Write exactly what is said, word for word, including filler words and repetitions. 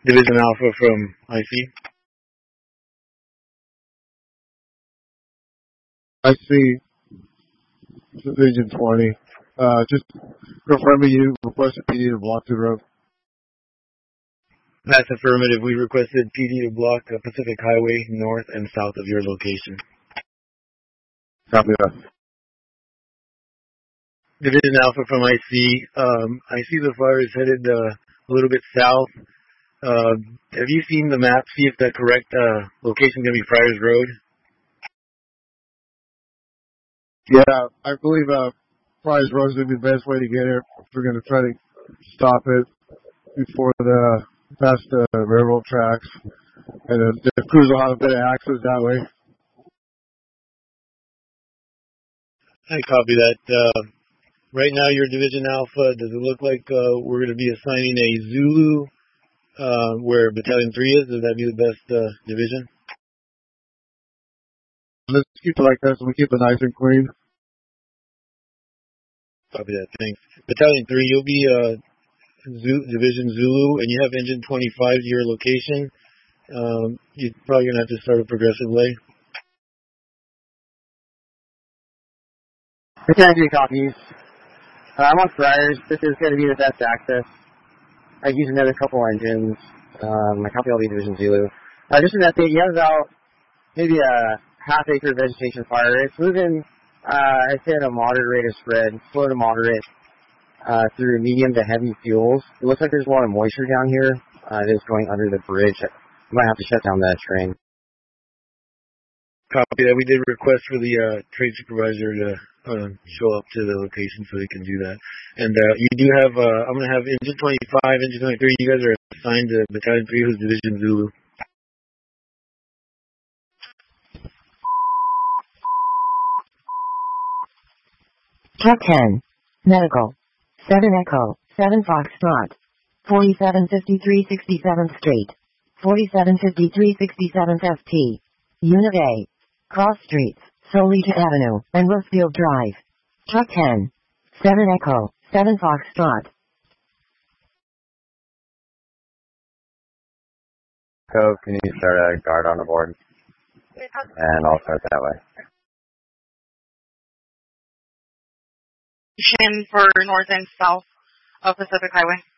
Division Alpha from I C. I see. Division twenty. Uh, just confirming you requested P D to block the road. That's affirmative. We requested P D to block uh, Pacific Highway north and south of your location. Copy that. Division Alpha from I C. Um, I see the fire is headed uh, a little bit south. Uh, have you seen the map? See if the correct uh, location is going to be Friars Road? Yeah, I believe uh, Friars Road is going to be the best way to get here. We're going to try to stop it before the past the railroad tracks, and uh, the crews will have a bit of access that way. I copy that. Uh, right now, your Division Alpha, does it look like uh, we're going to be assigning a Zulu uh, where Battalion three is? Would that be the best uh, division? Let's keep it like that so we keep it nice and clean. Copy that, thanks. Battalion three, you'll be uh, Zulu, Division Zulu, and you have Engine twenty-five to your location. Um, you're probably going to have to start a progressive lay. Battalion three copies. Uh, I'm on Friars. This is going to be the best access. I use another couple engines. Um, I copy all the Division Zulu. Uh, just an update. You have about maybe a half acre vegetation fire. It's moving, uh, I'd say at a moderate rate of spread, slow to moderate, uh, through medium to heavy fuels. It looks like there's a lot of moisture down here. Uh, it is going under the bridge. You might have to shut down that train. Copy that. We did request for the uh, trade supervisor to uh, show up to the location so he can do that. And uh, you do have, uh, I'm going to have Engine twenty-five, Engine twenty-three. You guys are assigned to Battalion three, who's Division Zulu. Truck ten. Medical. seven Echo. seven Foxtrot. forty-seven fifty-three sixty-seventh Street. forty-seven fifty-three sixty-seventh F T. Unit A. Cross Streets, Solita Avenue, and Rosefield Drive. Truck ten. seven Echo. seven Foxtrot. Cove, can you start a guard on the board? And I'll start that way. For north and south of Pacific Highway.